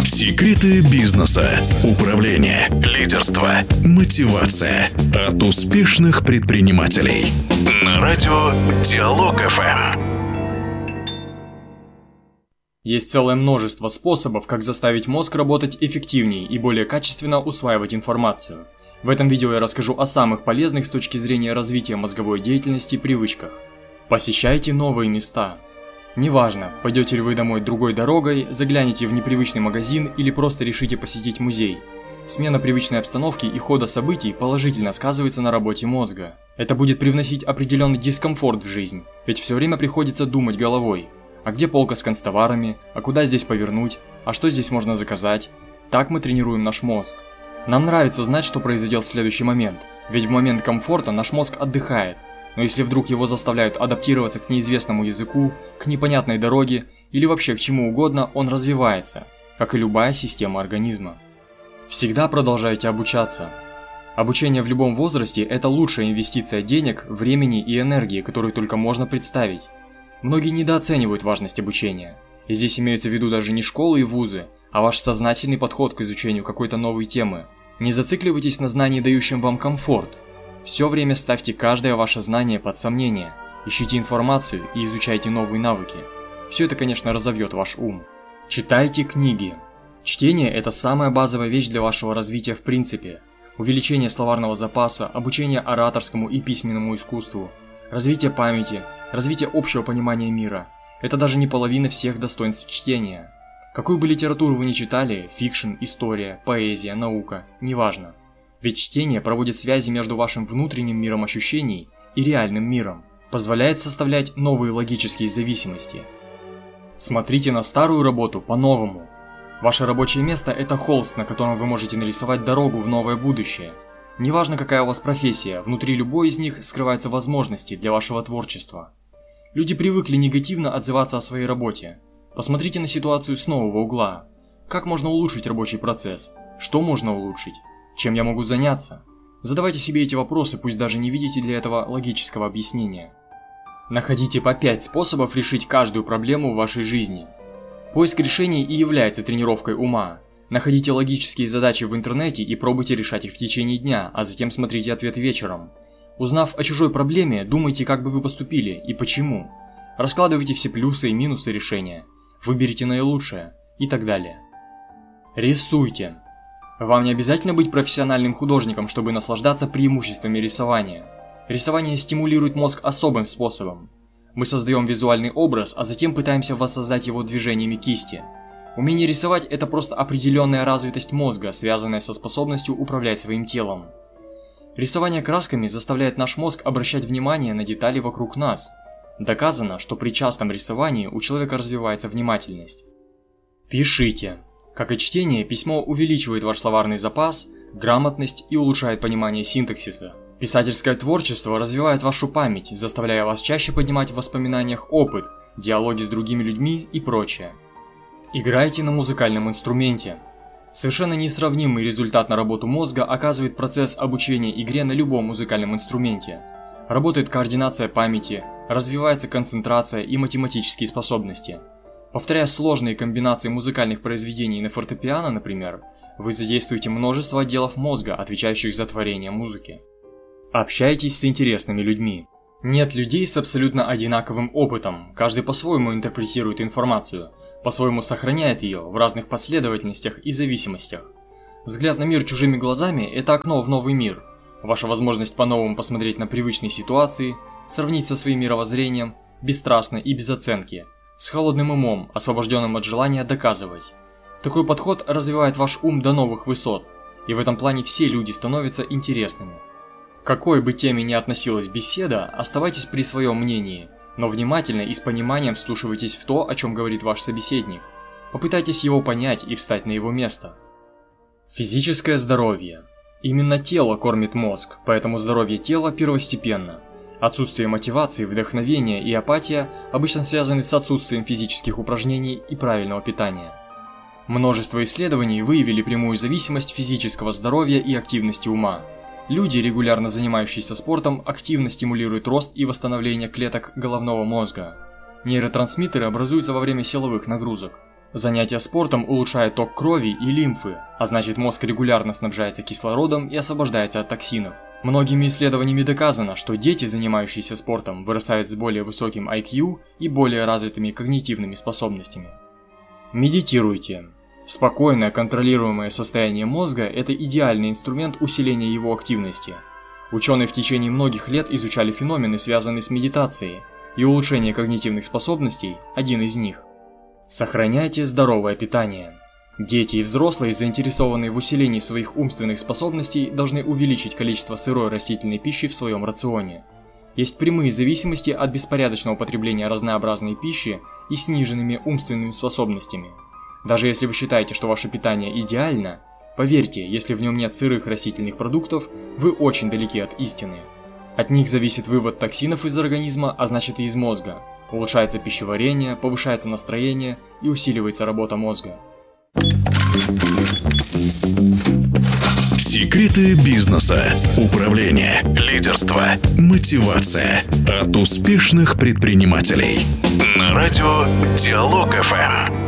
Секреты бизнеса, управления, лидерства, мотивация от успешных предпринимателей. На радио Диалог ФМ. Есть целое множество способов, как заставить мозг работать эффективнее и более качественно усваивать информацию. В этом видео я расскажу о самых полезных с точки зрения развития мозговой деятельности привычках. Посещайте новые места. Неважно, пойдете ли вы домой другой дорогой, загляните в непривычный магазин или просто решите посетить музей. Смена привычной обстановки и хода событий положительно сказывается на работе мозга. Это будет привносить определенный дискомфорт в жизнь, ведь все время приходится думать головой. А где полка с канцтоварами? А куда здесь повернуть? А что здесь можно заказать? Так мы тренируем наш мозг. Нам нравится знать, что произойдет в следующий момент, ведь в момент комфорта наш мозг отдыхает. Но если вдруг его заставляют адаптироваться к неизвестному языку, к непонятной дороге или вообще к чему угодно, он развивается, как и любая система организма. Всегда продолжайте обучаться. Обучение в любом возрасте – это лучшая инвестиция денег, времени и энергии, которую только можно представить. Многие недооценивают важность обучения. И здесь имеются в виду даже не школы и вузы, а ваш сознательный подход к изучению какой-то новой темы. Не зацикливайтесь на знании, дающем вам комфорт. Все время ставьте каждое ваше знание под сомнение, ищите информацию и изучайте новые навыки. Все это, конечно, разовьет ваш ум. Читайте книги. Чтение – это самая базовая вещь для вашего развития в принципе. Увеличение словарного запаса, обучение ораторскому и письменному искусству, развитие памяти, развитие общего понимания мира – это даже не половина всех достоинств чтения. Какую бы литературу вы ни читали – фикшн, история, поэзия, наука – неважно. Ведь чтение проводит связи между вашим внутренним миром ощущений и реальным миром, позволяет составлять новые логические зависимости. Смотрите на старую работу по-новому. Ваше рабочее место – это холст, на котором вы можете нарисовать дорогу в новое будущее. Неважно, какая у вас профессия, внутри любой из них скрываются возможности для вашего творчества. Люди привыкли негативно отзываться о своей работе. Посмотрите на ситуацию с нового угла. Как можно улучшить рабочий процесс? Что можно улучшить? Чем я могу заняться? Задавайте себе эти вопросы, пусть даже не видите для этого логического объяснения. Находите по 5 способов решить каждую проблему в вашей жизни. Поиск решений и является тренировкой ума. Находите логические задачи в интернете и пробуйте решать их в течение дня, а затем смотрите ответ вечером. Узнав о чужой проблеме, думайте, как бы вы поступили и почему. Раскладывайте все плюсы и минусы решения. Выберите наилучшее и так далее. Рисуйте. Вам не обязательно быть профессиональным художником, чтобы наслаждаться преимуществами рисования. Рисование стимулирует мозг особым способом. Мы создаем визуальный образ, а затем пытаемся воссоздать его движениями кисти. Умение рисовать – это просто определенная развитость мозга, связанная со способностью управлять своим телом. Рисование красками заставляет наш мозг обращать внимание на детали вокруг нас. Доказано, что при частом рисовании у человека развивается внимательность. Пишите. Как и чтение, письмо увеличивает ваш словарный запас, грамотность и улучшает понимание синтаксиса. Писательское творчество развивает вашу память, заставляя вас чаще поднимать в воспоминаниях опыт, диалоги с другими людьми и прочее. Играйте на музыкальном инструменте. Совершенно несравнимый результат на работу мозга оказывает процесс обучения игре на любом музыкальном инструменте. Работает координация памяти, развивается концентрация и математические способности. Повторяя сложные комбинации музыкальных произведений на фортепиано, например, вы задействуете множество отделов мозга, отвечающих за творение музыки. Общайтесь с интересными людьми. Нет людей с абсолютно одинаковым опытом, каждый по-своему интерпретирует информацию, по-своему сохраняет ее в разных последовательностях и зависимостях. Взгляд на мир чужими глазами – это окно в новый мир. Ваша возможность по-новому посмотреть на привычные ситуации, сравнить со своим мировоззрением, бесстрастно и без оценки, с холодным умом, освобожденным от желания доказывать. Такой подход развивает ваш ум до новых высот, и в этом плане все люди становятся интересными. К какой бы теме ни относилась беседа, оставайтесь при своем мнении, но внимательно и с пониманием вслушивайтесь в то, о чем говорит ваш собеседник. Попытайтесь его понять и встать на его место. Физическое здоровье. Именно тело кормит мозг, поэтому здоровье тела первостепенно. Отсутствие мотивации, вдохновения и апатия обычно связаны с отсутствием физических упражнений и правильного питания. Множество исследований выявили прямую зависимость физического здоровья и активности ума. Люди, регулярно занимающиеся спортом, активно стимулируют рост и восстановление клеток головного мозга. Нейротрансмиттеры образуются во время силовых нагрузок. Занятие спортом улучшает ток крови и лимфы, а значит мозг регулярно снабжается кислородом и освобождается от токсинов. Многими исследованиями доказано, что дети, занимающиеся спортом, вырастают с более высоким IQ и более развитыми когнитивными способностями. Медитируйте. Спокойное, контролируемое состояние мозга – это идеальный инструмент усиления его активности. Ученые в течение многих лет изучали феномены, связанные с медитацией, и улучшение когнитивных способностей – один из них. Сохраняйте здоровое питание. Дети и взрослые, заинтересованные в усилении своих умственных способностей, должны увеличить количество сырой растительной пищи в своем рационе. Есть прямые зависимости от беспорядочного потребления разнообразной пищи и сниженными умственными способностями. Даже если вы считаете, что ваше питание идеально, поверьте, если в нем нет сырых растительных продуктов, вы очень далеки от истины. От них зависит вывод токсинов из организма, а значит и из мозга. Улучшается пищеварение, повышается настроение и усиливается работа мозга. Секреты бизнеса, управления, лидерства, мотивация от успешных предпринимателей. На радио Диалог ФМ.